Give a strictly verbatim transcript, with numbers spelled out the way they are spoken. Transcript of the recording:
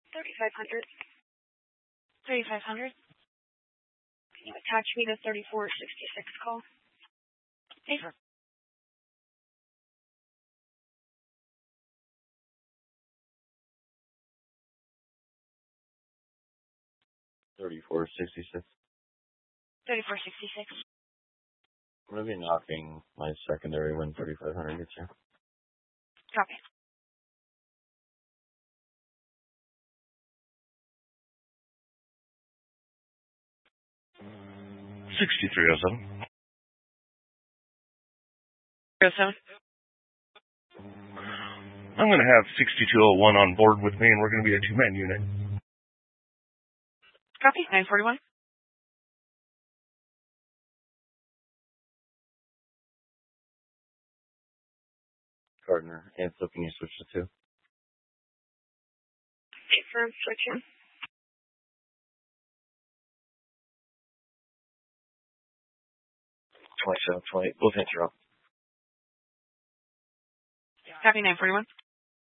thirty-five hundred. thirty-five hundred. Can you attach me to thirty-four sixty-six call? Paper. thirty-four sixty-six. thirty-four sixty-six. I'm going to be knocking my secondary when thirty-five hundred gets you. Copy. sixty-three oh seven. oh seven. I'm going to have sixty-two oh one on board with me, and we're going to be a two-man unit. Copy. nine forty-one. Gardner, Ansel, can you switch to two? Confirm switching. twenty-seven twenty. Both hands are up. Copy. nine forty-one.